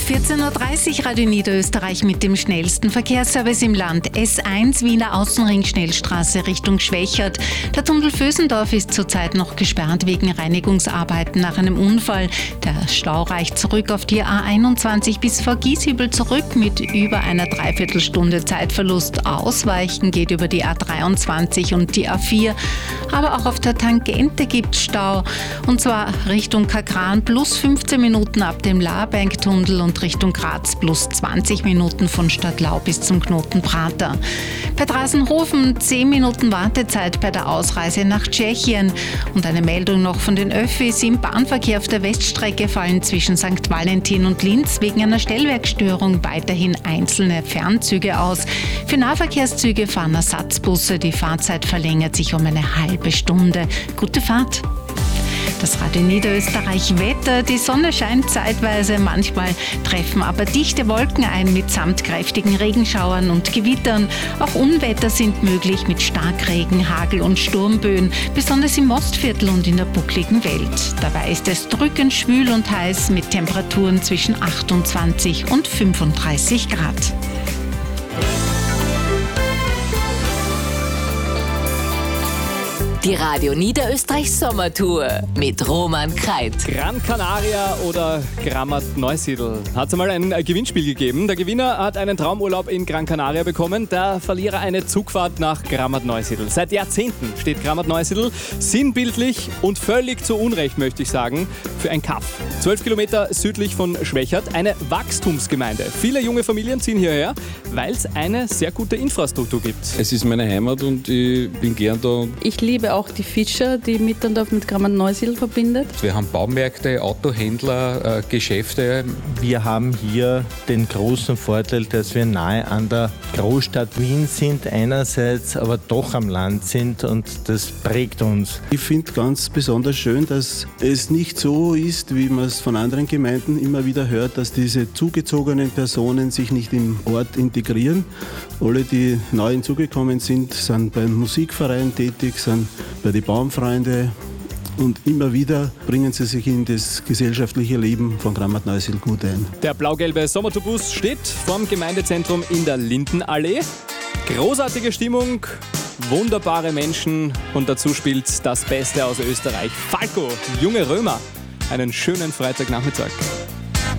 14.30 Uhr Radio Niederösterreich mit dem schnellsten Verkehrsservice im Land. S1 Wiener Außenring Schnellstraße Richtung Schwächert. Der Tunnel Vösendorf ist zurzeit noch gesperrt wegen Reinigungsarbeiten nach einem Unfall. Der Stau reicht zurück auf die A21 bis vor Gieshübel zurück mit über einer Dreiviertelstunde Zeitverlust. Ausweichen geht über die A23 und die A4. Aber auch auf der Tangente gibt es Stau. Und zwar Richtung Kakran plus 15 Minuten ab dem Lahrbank-Tunnel und Richtung Graz plus 20 Minuten von Stadtlau bis zum Knoten Prater. Bei Drasenhofen 10 Minuten Wartezeit bei der Ausreise nach Tschechien. Und eine Meldung noch von den Öffis. Im Bahnverkehr auf der Weststrecke fallen zwischen St. Valentin und Linz wegen einer Stellwerkstörung weiterhin einzelne Fernzüge aus. Für Nahverkehrszüge fahren Ersatzbusse. Die Fahrzeit verlängert sich um eine halbe Stunde. Gute Fahrt! Das Radio Niederösterreich Wetter. Die Sonne scheint zeitweise, manchmal treffen aber dichte Wolken ein mitsamt kräftigen Regenschauern und Gewittern. Auch Unwetter sind möglich mit Starkregen, Hagel und Sturmböen, besonders im Mostviertel und in der buckligen Welt. Dabei ist es drückend schwül und heiß mit Temperaturen zwischen 28 und 35 Grad. Die Radio Niederösterreich Sommertour mit Roman Kreit. Gran Canaria oder Grammat Neusiedl. Hat es einmal ein Gewinnspiel gegeben. Der Gewinner hat einen Traumurlaub in Gran Canaria bekommen, der Verlierer eine Zugfahrt nach Grammat Neusiedl. Seit Jahrzehnten steht Grammat Neusiedl sinnbildlich und völlig zu Unrecht, möchte ich sagen, für ein Kaff. 12 Kilometer südlich von Schwächert, eine Wachstumsgemeinde. Viele junge Familien ziehen hierher, weil es eine sehr gute Infrastruktur gibt. Es ist meine Heimat und ich bin gern da. Ich liebe auch die Fischer, die Mittendorf mit Grammat Neusiedl verbindet. Wir haben Baumärkte, Autohändler, Geschäfte. Wir haben hier den großen Vorteil, dass wir nahe an der Großstadt Wien sind einerseits, aber doch am Land sind und das prägt uns. Ich finde ganz besonders schön, dass es nicht so ist, wie man es von anderen Gemeinden immer wieder hört, dass diese zugezogenen Personen sich nicht im Ort integrieren. Alle, die neu hinzugekommen sind, sind beim Musikverein tätig, sind bei den Baumfreunde und immer wieder bringen sie sich in das gesellschaftliche Leben von Grammat Neusiedl gut ein. Der blau-gelbe Sommertourbus steht vorm Gemeindezentrum in der Lindenallee. Großartige Stimmung, wunderbare Menschen und dazu spielt das Beste aus Österreich. Falco, junge Römer. Einen schönen Freitagnachmittag.